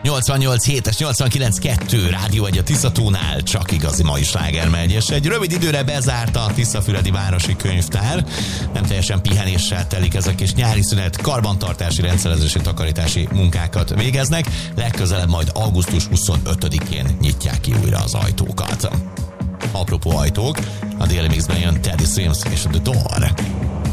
88.7-es, 89.2 Rádió 1 a Tiszatónál, csak igazi mai sláger megy, és egy rövid időre bezárta a Tiszafüredi Városi Könyvtár. Nem teljesen pihenéssel telik ez a kis nyári szünet, karbantartási, rendszerezési, takarítási munkákat végeznek. Legközelebb majd augusztus 25-én nyitják ki újra az ajtókat. Apropó ajtók, a Daily Mixben jön Teddy Swims és The Door.